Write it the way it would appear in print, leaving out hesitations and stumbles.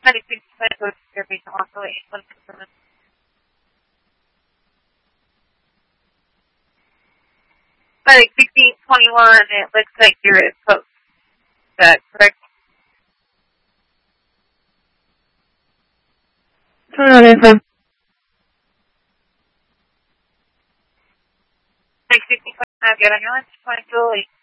96% of your patient oscillation. Like 1621, it looks like you're at post. Is that correct? Turn on info. Like 1625, get on your lunch, 2208.